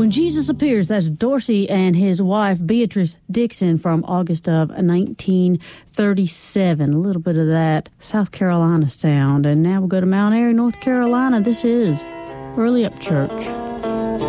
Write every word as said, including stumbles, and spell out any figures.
When Jesus Appears, that's Dorsey and his wife Beatrice Dixon from August of nineteen thirty-seven. A little bit of that South Carolina sound. And now we'll go to Mount Airy, North Carolina. This is Early Up Church.